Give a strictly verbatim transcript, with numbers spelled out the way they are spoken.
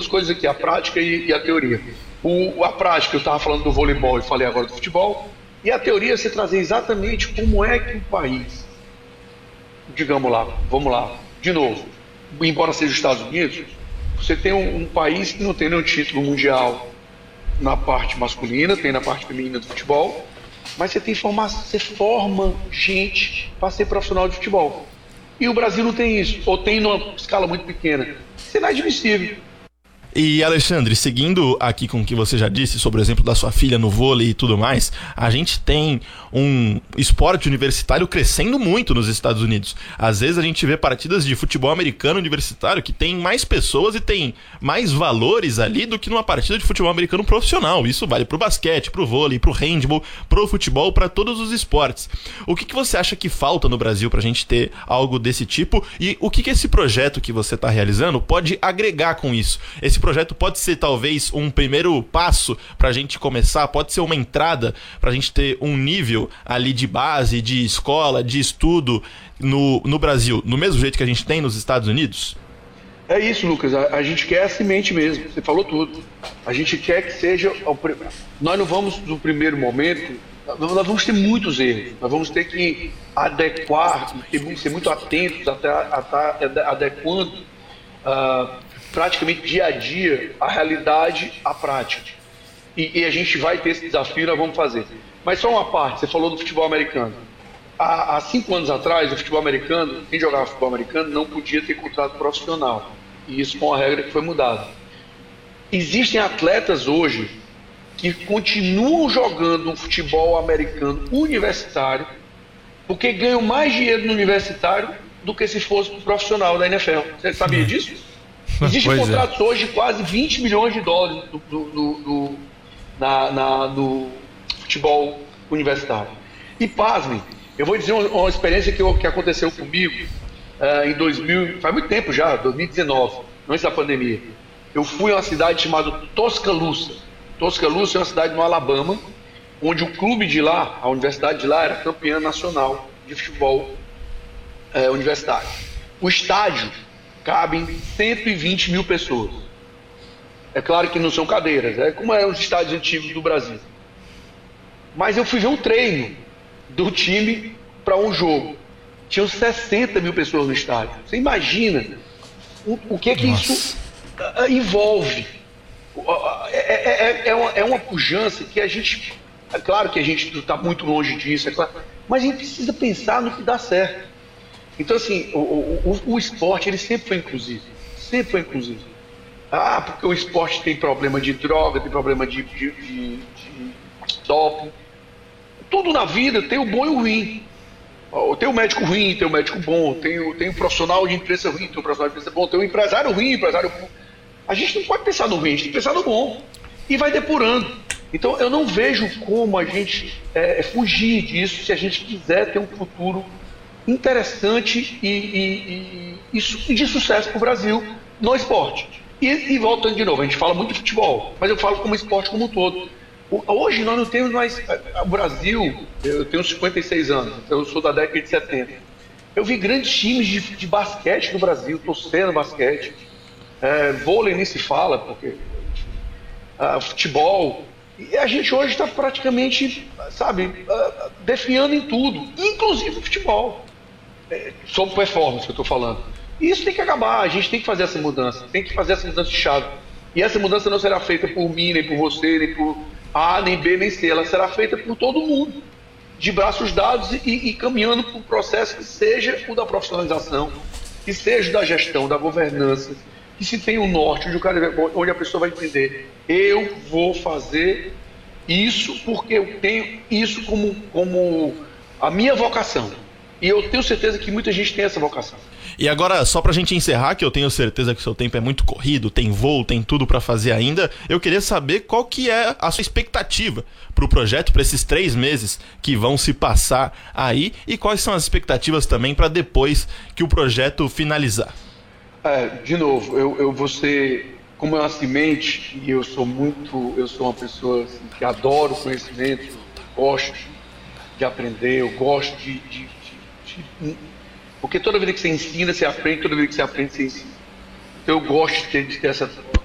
duas coisas aqui, a prática e, e a teoria. O, a prática, eu estava falando do voleibol e falei agora do futebol, e a teoria é você trazer exatamente como é que o país, digamos lá, vamos lá, de novo, embora seja os Estados Unidos, você tem um, um país que não tem nenhum título mundial na parte masculina, tem na parte feminina do futebol, mas você tem formação, você forma gente para ser profissional de futebol. E o Brasil não tem isso, ou tem numa escala muito pequena. Isso é inadmissível. E Alexandre, seguindo aqui com o que você já disse sobre o exemplo da sua filha no vôlei e tudo mais, a gente tem um esporte universitário crescendo muito nos Estados Unidos. Às vezes a gente vê partidas de futebol americano universitário que tem mais pessoas e tem mais valores ali do que numa partida de futebol americano profissional. Isso vale pro basquete, pro vôlei, pro handball, pro futebol, para todos os esportes. O que, que você acha que falta no Brasil pra gente ter algo desse tipo? E o que, que esse projeto que você está realizando pode agregar com isso? Esse projeto pode ser talvez um primeiro passo para a gente começar, pode ser uma entrada para a gente ter um nível ali de base, de escola, de estudo no, no Brasil, no mesmo jeito que a gente tem nos Estados Unidos? É isso, Lucas, a, a gente quer a semente mesmo, você falou tudo. A gente quer que seja... Nós não vamos, no primeiro momento, nós vamos ter muitos erros, nós vamos ter que adequar, ser muito atentos, até, até adequando... Uh, praticamente dia a dia, a realidade, a prática. E, e a gente vai ter esse desafio, nós vamos fazer. Mas só uma parte, você falou do futebol americano. Há, há cinco anos atrás, o futebol americano, quem jogava futebol americano não podia ter contrato profissional. E isso com a regra que foi mudada. Existem atletas hoje que continuam jogando um futebol americano universitário porque ganham mais dinheiro no universitário do que se fosse pro profissional da N F L. Você sabia disso? Existem contratos é. hoje de quase vinte milhões de dólares do, do, do, do, na, na, no futebol universitário. E pasmem, eu vou dizer uma, uma experiência que, eu, que aconteceu comigo uh, em dois mil, faz muito tempo já, dois mil e dezenove, antes da pandemia. Eu fui a uma cidade chamada Tuscaloosa. Tuscaloosa é uma cidade no Alabama, onde o clube de lá, a universidade de lá, era campeã nacional de futebol uh, universitário. O estádio cabem cento e vinte mil pessoas. É claro que não são cadeiras, é como eram os estádios antigos do Brasil. Mas eu fui ver um treino do time para um jogo. Tinham sessenta mil pessoas no estádio. Você imagina o, o que é que Nossa. isso uh, envolve? É, é, é, é, uma, é uma pujança que a gente... É claro que a gente está muito longe disso, é claro, mas a gente precisa pensar no que dá certo. Então, assim, o, o, o esporte, ele sempre foi inclusivo. Sempre foi inclusivo. Ah, porque o esporte tem problema de droga, tem problema de, de, de, de doping. Tudo na vida tem o bom e o ruim. Tem o médico ruim, tem o médico bom, tem o, tem o profissional de imprensa ruim, tem o profissional de imprensa bom, tem o empresário ruim, empresário bom. A gente não pode pensar no ruim, a gente tem que pensar no bom. E vai depurando. Então, eu não vejo como a gente é, fugir disso se a gente quiser ter um futuro interessante e, e, e, e de sucesso para o Brasil no esporte. E, e voltando de novo, a gente fala muito de futebol, mas eu falo como esporte como um todo. Hoje nós não temos mais... O Brasil, eu tenho cinquenta e seis anos, eu sou da década de setenta. Eu vi grandes times de, de basquete no Brasil, torcendo basquete. É, vôlei nem se fala, porque... Uh, futebol... E a gente hoje está praticamente, sabe, uh, definhando em tudo, inclusive o futebol. É, sobre performance que eu estou falando. E isso tem que acabar, a gente tem que fazer essa mudança, tem que fazer essa mudança de chave. E essa mudança não será feita por mim, nem por você, nem por A, nem B, nem C. Ela será feita por todo mundo, de braços dados e, e caminhando para um processo que seja o da profissionalização, que seja da gestão, da governança, que se tenha um norte, onde, o cara, onde a pessoa vai entender, eu vou fazer isso porque eu tenho isso como, como a minha vocação. E eu tenho certeza que muita gente tem essa vocação. E agora, só pra gente encerrar, que eu tenho certeza que o seu tempo é muito corrido, tem voo, tem tudo pra fazer ainda, eu queria saber qual que é a sua expectativa pro projeto, pra esses três meses que vão se passar aí, e quais são as expectativas também pra depois que o projeto finalizar. É, de novo, eu, eu vou ser, como é uma semente, e eu sou muito, eu sou uma pessoa assim, que adoro conhecimento, gosto de aprender, eu gosto de... de porque toda vida que você ensina, você aprende, toda vida que você aprende, você ensina. Então eu gosto de ter, de ter essa